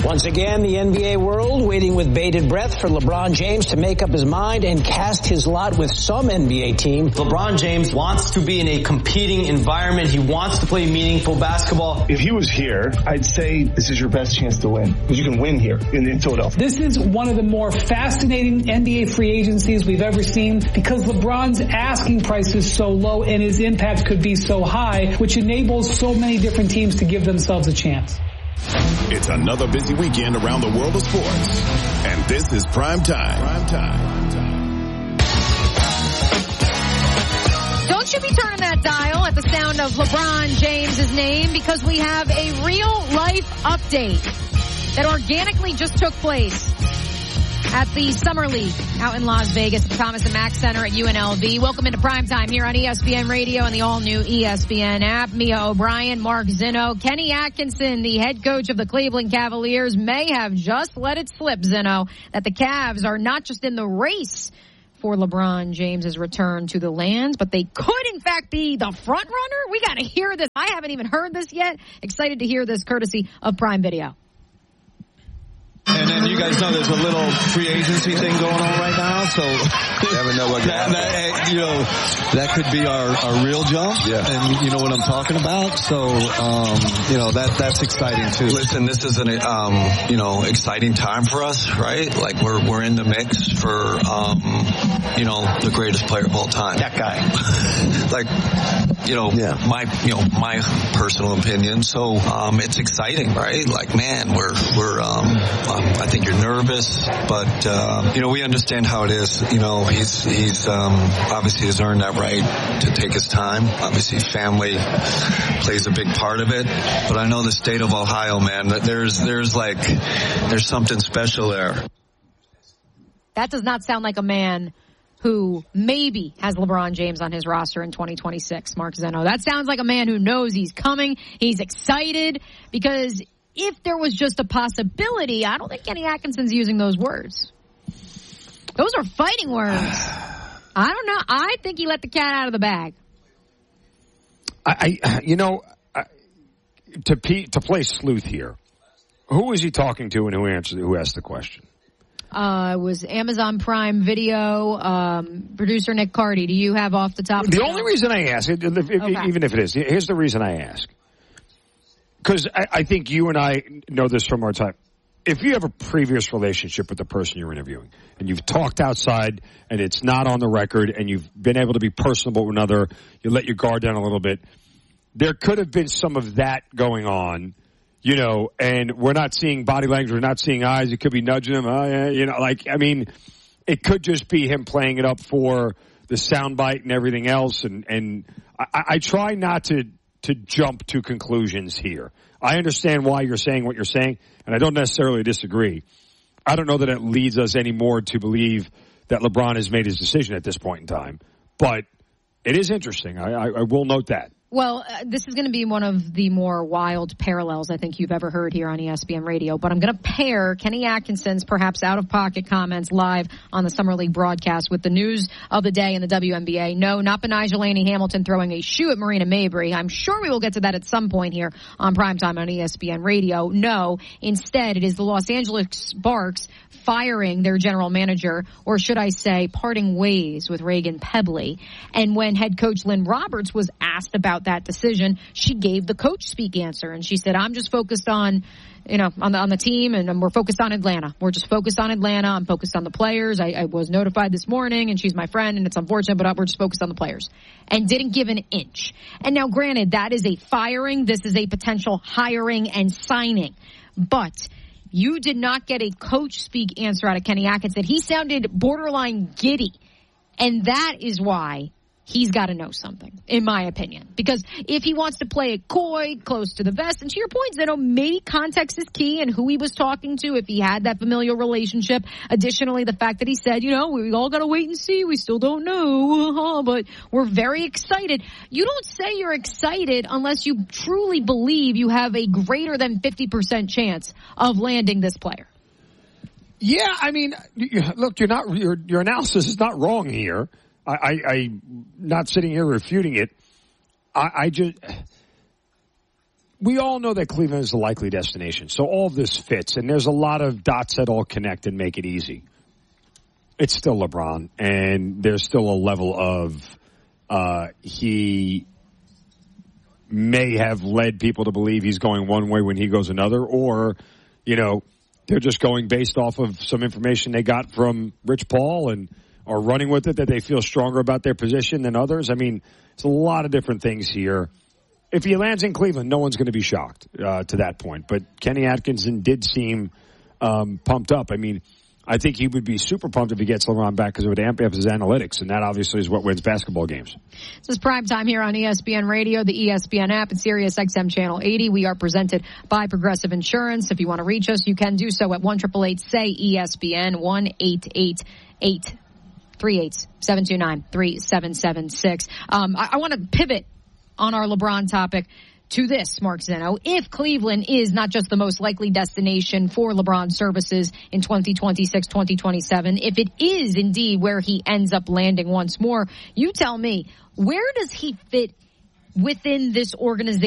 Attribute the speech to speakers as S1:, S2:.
S1: Once again, the NBA world waiting with bated breath for LeBron James to make up his mind and cast his lot with some NBA team.
S2: LeBron James wants to be in a competing environment. He wants to play meaningful basketball.
S3: If he was here, I'd say this is your best chance to win, because you can win here in Philadelphia.
S4: This is one of the more fascinating NBA free agencies we've ever seen, because LeBron's asking price is so low and his impact could be so high, which enables so many different teams to give themselves a chance.
S5: It's another busy weekend around the world of sports, and this is Prime Time.
S6: Don't you be turning that dial at the sound of LeBron James' name, because we have a real-life update that organically just took place at the Summer League out in Las Vegas, the Thomas and Mack Center at UNLV. Welcome into Primetime here on ESPN Radio and the all-new ESPN app. Mia O'Brien, Mark Zinno, Kenny Atkinson, the head coach of the Cleveland Cavaliers, may have just let it slip, Zinno, that the Cavs are not just in the race for LeBron James's return to the lands, but they could, in fact, be the front runner. We got to hear this. I haven't even heard this yet. Excited to hear this courtesy of Prime Video.
S7: And then you guys know there's a little free agency thing going on right now, so you never know what that could be our real jump. Yeah. And you know what I'm talking about. So that's exciting too.
S8: Listen, this is an exciting time for us, right? Like we're in the mix for the greatest player of all time.
S2: That guy.
S8: My personal opinion. So it's exciting, right? Like, man, we're I think you're nervous, but we understand how it is. He's obviously has earned that right to take his time. Obviously, family plays a big part of it. But I know the state of Ohio, man. That there's something special there.
S6: That does not sound like a man who maybe has LeBron James on his roster in 2026, Mark Zinno. That sounds like a man who knows he's coming. He's excited, because if there was just a possibility, I don't think Kenny Atkinson's using those words. Those are fighting words. I don't know. I think he let the cat out of the bag.
S9: To play sleuth here, who is he talking to and who asked the question?
S6: It was Amazon Prime Video, producer Nick Carty. Do you have off the top of
S9: the only reason I ask, even if it is, here's the reason I ask. Because I think you and I know this from our time. If you have a previous relationship with the person you're interviewing, and you've talked outside, and it's not on the record, and you've been able to be personable with another, you let your guard down a little bit, there could have been some of that going on, and we're not seeing body language, we're not seeing eyes, it could be nudging him, it could just be him playing it up for the soundbite and everything else, and I try not to jump to conclusions here. I understand why you're saying what you're saying, and I don't necessarily disagree. I don't know that it leads us anymore to believe that LeBron has made his decision at this point in time, but it is interesting. I will note that.
S6: Well, this is going to be one of the more wild parallels I think you've ever heard here on ESPN Radio. But I'm going to pair Kenny Atkinson's perhaps out-of-pocket comments live on the Summer League broadcast with the news of the day in the WNBA. No, not Benijah Laney-Hamilton throwing a shoe at Marina Mabrey. I'm sure we will get to that at some point here on Primetime on ESPN Radio. No, instead, it is the Los Angeles Sparks firing their general manager, or should I say parting ways with Reagan Pebley. And when head coach Lynn Roberts was asked about that decision, she gave the coach speak answer, and she said, I'm just focused on the team, and we're focused on Atlanta. We're just focused on Atlanta. I'm focused on the players. I was notified this morning, and she's my friend, and it's unfortunate, but we're just focused on the players. And didn't give an inch. And now, granted, that is a firing. This is a potential hiring and signing. But you did not get a coach speak answer out of Kenny Atkinson. He sounded borderline giddy. And that is why he's got to know something, in my opinion. Because if he wants to play it coy, close to the vest, and to your point, Zeno, maybe context is key and who he was talking to, if he had that familial relationship. Additionally, the fact that he said, we all got to wait and see. We still don't know, but we're very excited. You don't say you're excited unless you truly believe you have a greater than 50% chance of landing this player.
S9: Yeah, I mean, look, your analysis is not wrong here. I'm not sitting here refuting it. we all know that Cleveland is a likely destination. So all of this fits, and there's a lot of dots that all connect and make it easy. It's still LeBron, and there's still a level of he may have led people to believe he's going one way when he goes another, or, you know, they're just going based off of some information they got from Rich Paul and are running with it, that they feel stronger about their position than others. I mean, it's a lot of different things here. If he lands in Cleveland, no one's going to be shocked to that point. But Kenny Atkinson did seem pumped up. I mean, I think he would be super pumped if he gets LeBron back because it would amp up his analytics, and that obviously is what wins basketball games.
S6: This is Primetime here on ESPN Radio, the ESPN app, and Sirius XM Channel 80. We are presented by Progressive Insurance. If you want to reach us, you can do so at 1-888-SAY-ESPN, 1-888-38-729-3776. I want to pivot on our LeBron topic to this, Mark Zeno. If Cleveland is not just the most likely destination for LeBron's services in 2026, 2027, if it is indeed where he ends up landing once more, you tell me, where does he fit within this organization?